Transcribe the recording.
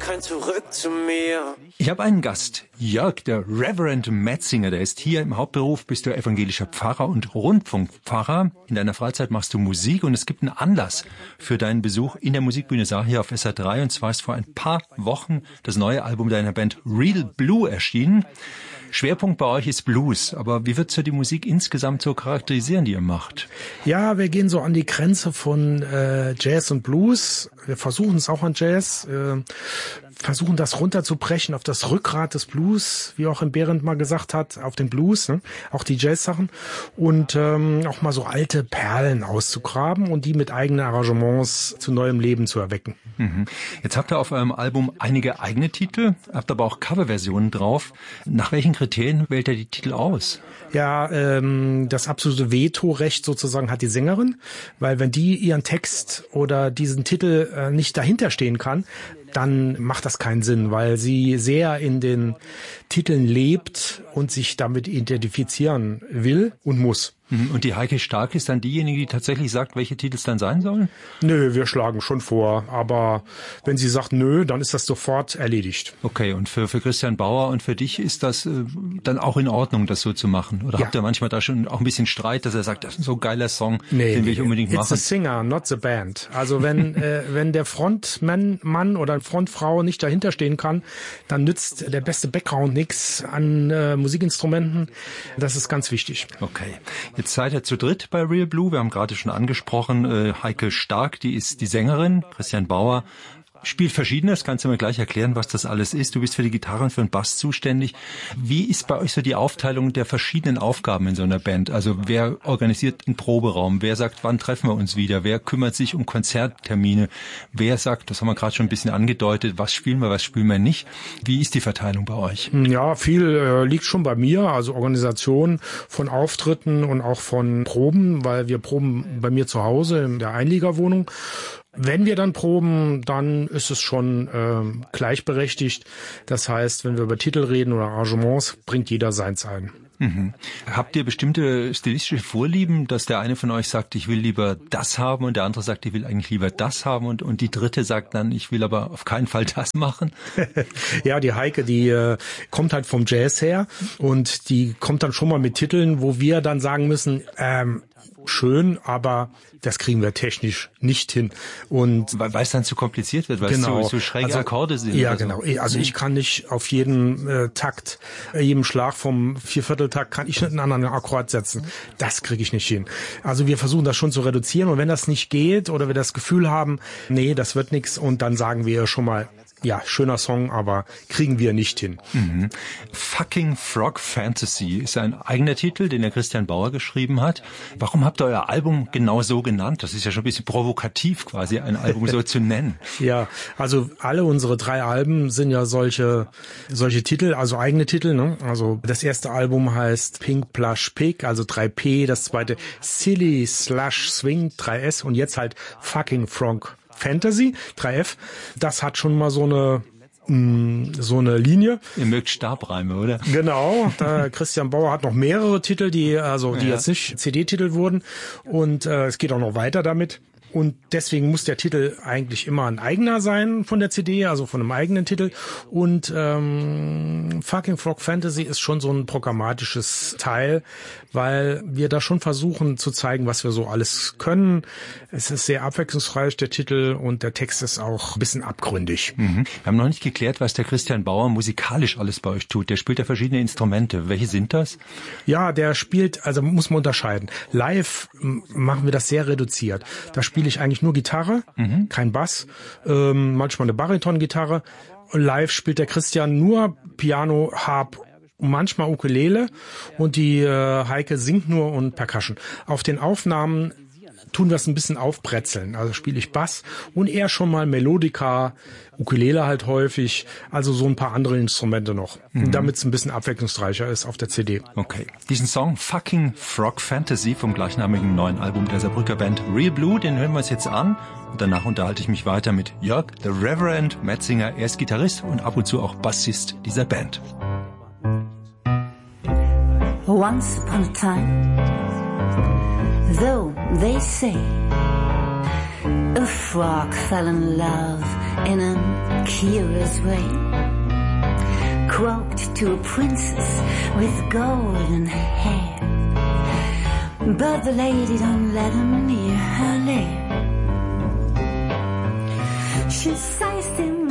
kein Zurück zu mir. Ich habe einen Gast, Jörg, der Reverend Metzinger, der ist hier im Hauptberuf, bist du evangelischer Pfarrer und Rundfunkpfarrer. In deiner Freizeit machst du Musik und es gibt einen Anlass für deinen Besuch in der Musikbühne Saar hier auf SR3 und zwar ist vor ein paar Wochen das neue Album deiner Band Real Blue erschienen. Schwerpunkt bei euch ist Blues, aber wie würdest du die Musik insgesamt so charakterisieren, die ihr macht? Ja, wir gehen so an die Grenze von Jazz und Blues. Wir versuchen es auch an Jazz, versuchen das runterzubrechen auf das Rückgrat des Blues, wie auch in Behrendt mal gesagt hat, auf den Blues, ne? Auch die Jazz-Sachen und auch mal so alte Perlen auszugraben und die mit eigenen Arrangements zu neuem Leben zu erwecken. Mhm. Jetzt habt ihr auf eurem Album einige eigene Titel, habt aber auch Coverversionen drauf. Nach welchen Kriterien wählt ihr die Titel aus? Ja, das absolute Vetorecht sozusagen hat die Sängerin, weil wenn die ihren Text oder diesen Titel nicht dahinter stehen kann, dann macht das keinen Sinn, weil sie sehr in den Titeln lebt und sich damit identifizieren will und muss. Und die Heike Stark ist dann diejenige, die tatsächlich sagt, welche Titel es dann sein sollen? Nö, wir schlagen schon vor, aber wenn sie sagt nö, dann ist das sofort erledigt. Okay, und für Christian Bauer und für dich ist das dann auch in Ordnung, das so zu machen? Oder habt ihr manchmal da schon auch ein bisschen Streit, dass er sagt, das ist so ein geiler Song, den will ich unbedingt machen? It's the singer, not the band. Also wenn der Frontmann oder Frontfrau nicht dahinter stehen kann, dann nützt der beste Background nichts an Musikinstrumenten. Das ist ganz wichtig. Okay. Jetzt seid ihr zu dritt bei Real Blue. Wir haben gerade schon angesprochen, Heike Stark, die ist die Sängerin, Christian Bauer spielt Verschiedenes. Kannst du mir gleich erklären, was das alles ist? Du bist für die Gitarre und für den Bass zuständig. Wie ist bei euch so die Aufteilung der verschiedenen Aufgaben in so einer Band? Also wer organisiert einen Proberaum? Wer sagt, wann treffen wir uns wieder? Wer kümmert sich um Konzerttermine? Wer sagt, das haben wir gerade schon ein bisschen angedeutet, was spielen wir nicht? Wie ist die Verteilung bei euch? Ja, viel liegt schon bei mir, also Organisation von Auftritten und auch von Proben, weil wir proben bei mir zu Hause in der Einliegerwohnung. Wenn wir dann proben, dann ist es schon gleichberechtigt. Das heißt, wenn wir über Titel reden oder Arrangements, bringt jeder seins ein. Mhm. Habt ihr bestimmte stilistische Vorlieben, dass der eine von euch sagt, ich will lieber das haben und der andere sagt, ich will eigentlich lieber das haben und die dritte sagt dann, ich will aber auf keinen Fall das machen? Ja, die Heike, die kommt halt vom Jazz her und die kommt dann schon mal mit Titeln, wo wir dann sagen müssen, schön, aber das kriegen wir technisch nicht hin. Und weil es dann zu kompliziert wird, weil es so schräge Akkorde sind. Ja, genau. Also ich kann nicht auf jeden Takt, jedem Schlag vom Viervierteltakt kann ich nicht einen anderen Akkord setzen. Das kriege ich nicht hin. Also wir versuchen das schon zu reduzieren und wenn das nicht geht oder wir das Gefühl haben, nee, das wird nichts und dann sagen wir schon mal, ja, schöner Song, aber kriegen wir nicht hin. Mhm. Fucking Frog Fantasy ist ein eigener Titel, den der Christian Bauer geschrieben hat. Warum habt ihr euer Album genau so genannt? Das ist ja schon ein bisschen provokativ quasi, ein Album so zu nennen. Ja, also alle unsere 3 Alben sind ja solche Titel, also eigene Titel, ne? Also das erste Album heißt Pink Plush Pig, also 3P, das zweite Silly Slush Swing 3S und jetzt halt Fucking Frog Fantasy, 3F, das hat schon mal so eine Linie. Ihr mögt Stabreime, oder? Genau, Christian Bauer hat noch mehrere Titel, die jetzt nicht CD-Titel wurden und es geht auch noch weiter damit. Und deswegen muss der Titel eigentlich immer ein eigener sein von der CD, also von einem eigenen Titel. Und Fucking Frog Fantasy ist schon so ein programmatisches Teil, weil wir da schon versuchen zu zeigen, was wir so alles können. Es ist sehr abwechslungsreich, der Titel, und der Text ist auch ein bisschen abgründig. Mhm. Wir haben noch nicht geklärt, was der Christian Bauer musikalisch alles bei euch tut. Der spielt ja verschiedene Instrumente. Welche sind das? Ja, der spielt, also muss man unterscheiden. Live machen wir das sehr reduziert. Da spiele ich eigentlich nur Gitarre, kein Bass, manchmal eine Bariton-Gitarre. Live spielt der Christian nur Piano, Harp, manchmal Ukulele und die Heike singt nur und Percussion. Auf den Aufnahmen tun wir es ein bisschen aufbrezeln. Also spiele ich Bass und eher schon mal Melodika, Ukulele halt häufig, also so ein paar andere Instrumente noch, damit es ein bisschen abwechslungsreicher ist auf der CD. Okay. Diesen Song Fucking Frog Fantasy vom gleichnamigen neuen Album der Saarbrücker Band Real Blue, den hören wir uns jetzt an und danach unterhalte ich mich weiter mit Jörg, the Reverend Metzinger. Er ist Gitarrist und ab und zu auch Bassist dieser Band. Once upon a time, though they say a frog fell in love in a curious way. Quote to a princess with golden hair, but the lady don't let him near her lair. She sized him